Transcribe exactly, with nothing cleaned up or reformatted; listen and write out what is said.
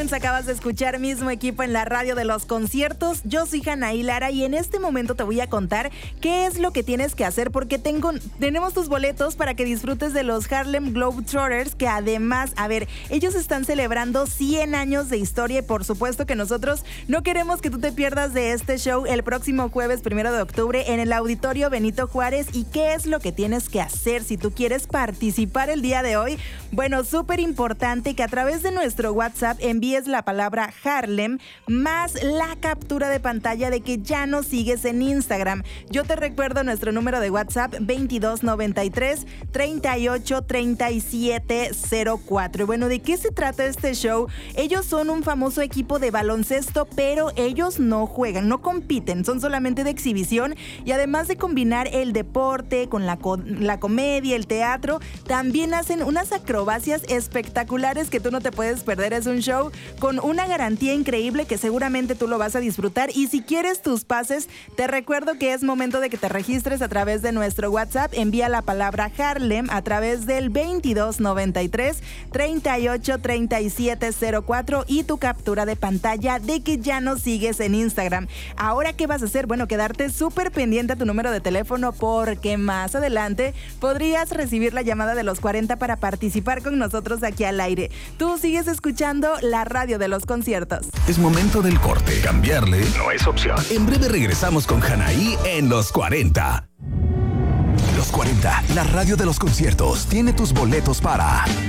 Friends, acabas de escuchar Mismo Equipo en la radio de los conciertos. Yo soy Anaí Lara y en este momento te voy a contar qué es lo que tienes que hacer porque tengo, tenemos tus boletos para que disfrutes de los Harlem Globetrotters, que además, a ver, ellos están celebrando cien años de historia y por supuesto que nosotros no queremos que tú te pierdas de este show el próximo jueves primero de octubre en el Auditorio Benito Juárez. ¿Y qué es lo que tienes que hacer si tú quieres participar el día de hoy? Bueno, súper importante que a través de nuestro WhatsApp envíes la palabra Harlem más la captura de pantalla de que ya nos sigues en Instagram. Yo te recuerdo nuestro número de WhatsApp veintidós noventa y tres, treinta y ocho, treinta y siete cero cuatro. Y bueno, ¿de qué se trata este show? Ellos son un famoso equipo de baloncesto, pero ellos no juegan, no compiten, son solamente de exhibición y además de combinar el deporte con la, co- la comedia, el teatro, también hacen unas acrobacias espectaculares que tú no te puedes perder. Es un show con una garantía increíble que seguramente tú lo vas a disfrutar y si quieres tus pases, te recuerdo que es momento de que te registres a través de nuestro WhatsApp. Envía la palabra Harlem a través del veintidós noventa y tres, treinta y ocho, treinta y siete cero cuatro y tu captura de pantalla de que ya nos sigues en Instagram. Ahora, ¿qué vas a hacer? Bueno, quedarte súper pendiente a tu número de teléfono porque más adelante podrías recibir la llamada de los cuarenta para participar con nosotros aquí al aire. Tú sigues escuchando la radio de los conciertos. Es momento del corte. Cambiarle no es opción. En breve regresamos con Anaí en Los cuarenta. Los cuarenta, la radio de los conciertos, tiene tus boletos para